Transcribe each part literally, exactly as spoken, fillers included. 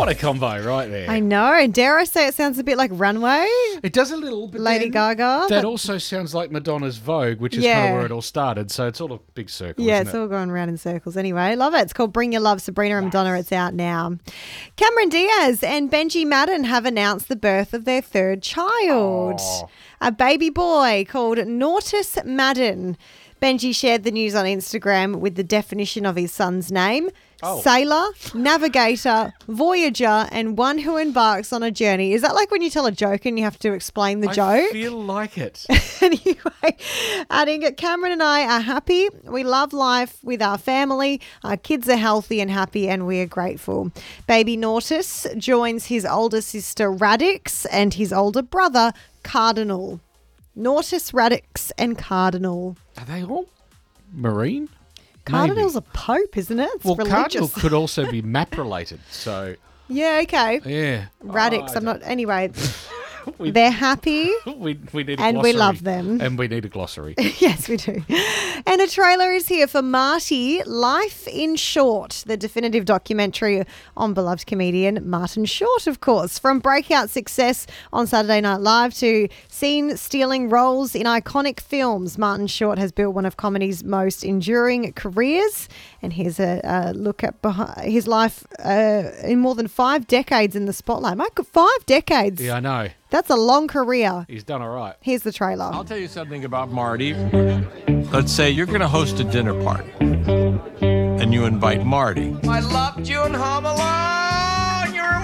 What a combo right there. I know. And dare I say it sounds a bit like Runway? It does a little, but Lady then Gaga. That but- also sounds like Madonna's Vogue, which is kind Yeah. of where it all started. So it's all a big circle, Yeah, isn't it's it? all going around in circles anyway. Love it. It's called Bring Your Love, Sabrina and Madonna. It's out now. Cameron Diaz and Benji Madden have announced the birth of their third child, Aw. a baby boy called Nortis Madden. Benji shared the news on Instagram with the definition of his son's name. Oh. Sailor, navigator, voyager, and one who embarks on a journey. Is that like when you tell a joke and you have to explain the I joke? feel like it. Anyway, adding it, Cameron and I are happy. We love life with our family. Our kids are healthy and happy, and we are grateful. Baby Nortis joins his older sister Radix and his older brother Cardinal. Nortis, Radix, and Cardinal. Are they all marine? Cardinal's Maybe. a pope, isn't it? It's Well, religious. cardinal could also be map related. So, Yeah, okay. yeah. Radix, Oh, I I'm not. Anyway, We- they're happy. We, we need a And we glossary. love them. And we need a glossary. Yes, we do. And a trailer is here for Marty, Life in Short, the definitive documentary on beloved comedian Martin Short, of course. From breakout success on Saturday Night Live to scene-stealing roles in iconic films, Martin Short has built one of comedy's most enduring careers. And here's a, a look at behind his life uh, in more than five decades in the spotlight. My God, five decades. Yeah, I know. That's a long career. He's done all right. Here's the trailer. I'll tell you something about Marty. Let's say you're going to host a dinner party, and you invite Marty. I loved you in Home Alone. You're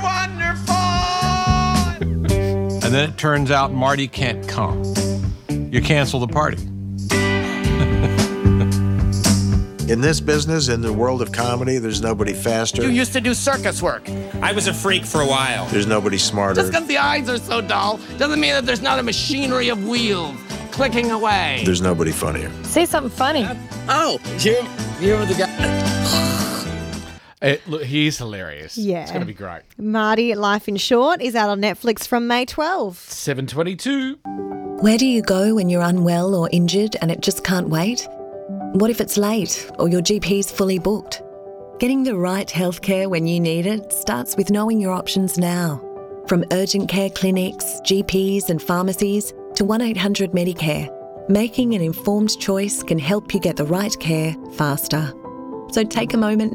wonderful. And then it turns out Marty can't come. You cancel the party. In this business, in the world of comedy, there's nobody faster. You used to do circus work. I was a freak for a while. There's nobody smarter. Just because the eyes are so dull doesn't mean that there's not a machinery of wheels clicking away. There's nobody funnier. Say something funny. Oh, you you were the guy. It, look, he's hilarious. Yeah. It's going to be great. Marty, Life in Short is out on Netflix from May twelfth. seven twenty-two. Where do you go when you're unwell or injured and it just can't wait? What if it's late or your G P's fully booked? Getting the right healthcare when you need it starts with knowing your options now. From urgent care clinics, G Ps and pharmacies to one eight hundred Medicare, making an informed choice can help you get the right care faster. So take a moment